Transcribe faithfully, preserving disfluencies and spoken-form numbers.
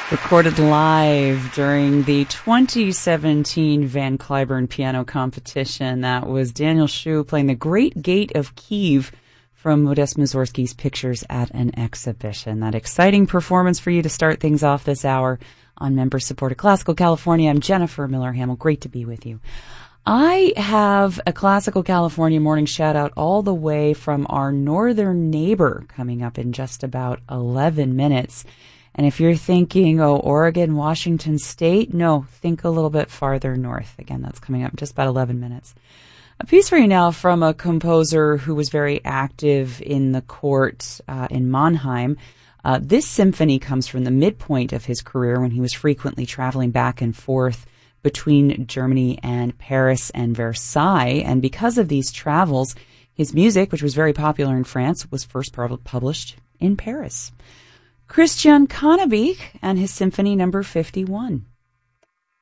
Recorded live during the twenty seventeen Van Cliburn piano competition. That was Daniel Shu playing The Great Gate of Kiev from Modest Mussorgsky's Pictures at an Exhibition. That exciting performance for you to start things off this hour on member-supported Classical California. I'm Jennifer Miller-Hamel. Great to be with you. I have a Classical California morning shout-out all the way from our northern neighbor coming up in just about eleven minutes. And if you're thinking, oh, Oregon, Washington State, no, think a little bit farther north. Again, that's coming up in just about eleven minutes. A piece for you now from a composer who was very active in the court uh, in Mannheim. Uh, this symphony comes from the midpoint of his career when he was frequently traveling back and forth between Germany and Paris and Versailles. And because of these travels, his music, which was very popular in France, was first published in Paris. Christian Connebeke and his Symphony Number fifty-one.